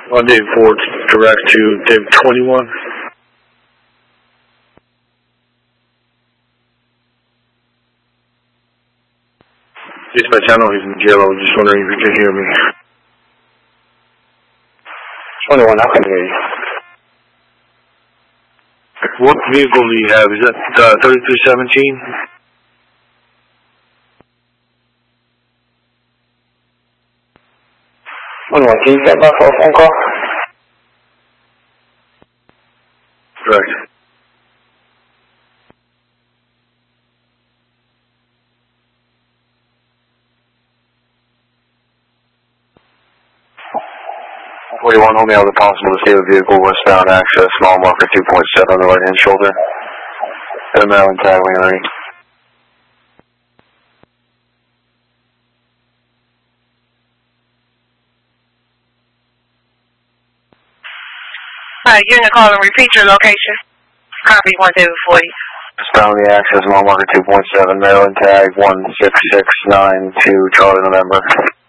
On Dave Ford, direct to Dave 21. He's by channel, he's in jail. I was just wondering if you could hear me. 21, I can hear you. What vehicle do you have? Is that 3317? Can you get back for a phone call? Correct. Only other possible to see the vehicle westbound access, small marker 2.7 on the right hand shoulder. And a Maryland tag lane. You're going to call and repeat your location. Copy 140. Westbound the access, small marker 2.7, Maryland tag 16692, Charlie November.